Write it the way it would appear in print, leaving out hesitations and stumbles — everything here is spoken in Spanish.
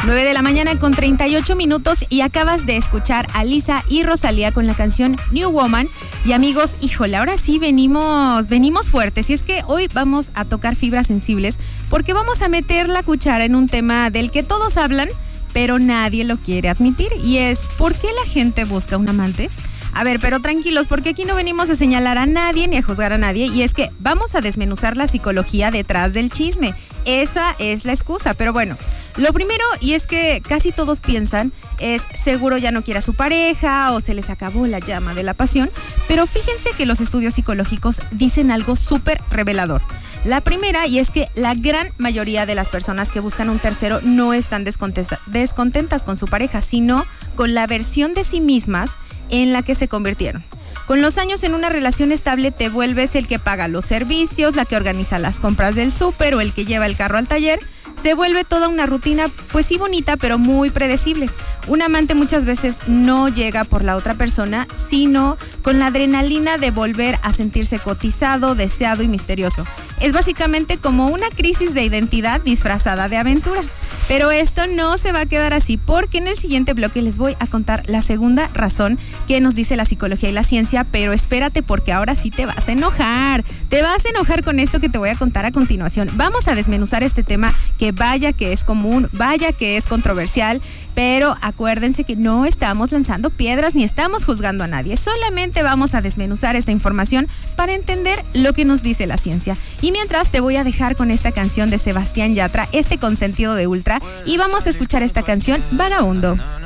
9 de la mañana con 38 minutos y acabas de escuchar a Lisa y Rosalía con la canción New Woman. Y amigos, híjole, ahora sí venimos fuertes. Y es que hoy vamos a tocar fibras sensibles porque vamos a meter la cuchara en un tema del que todos hablan, pero nadie lo quiere admitir. Y es, ¿por qué la gente busca un amante? A ver, pero tranquilos, porque aquí no venimos a señalar a nadie ni a juzgar a nadie. Y es que vamos a desmenuzar la psicología detrás del chisme. Esa es la excusa, pero bueno. Lo primero, y es que casi todos piensan, es seguro ya no quiere a su pareja o se les acabó la llama de la pasión, pero fíjense que los estudios psicológicos dicen algo súper revelador. La primera, y es que la gran mayoría de las personas que buscan un tercero no están descontentas con su pareja, sino con la versión de sí mismas en la que se convirtieron. Con los años en una relación estable te vuelves el que paga los servicios, la que organiza las compras del súper o el que lleva el carro al taller. Se vuelve toda una rutina, pues sí bonita, pero muy predecible. Un amante muchas veces no llega por la otra persona, sino con la adrenalina de volver a sentirse cotizado, deseado y misterioso. Es básicamente como una crisis de identidad disfrazada de aventura. Pero esto no se va a quedar así, porque en el siguiente bloque les voy a contar la segunda razón que nos dice la psicología y la ciencia, pero espérate porque ahora sí te vas a enojar. Te vas a enojar con esto que te voy a contar a continuación. Vamos a desmenuzar este tema que vaya que es común, vaya que es controversial, pero acuérdense que no estamos lanzando piedras ni estamos juzgando a nadie. Solamente vamos a desmenuzar esta información para entender lo que nos dice la ciencia. Y mientras te voy a dejar con esta canción de Sebastián Yatra, este consentido de Ultra, y vamos a escuchar esta canción, Vagabundo.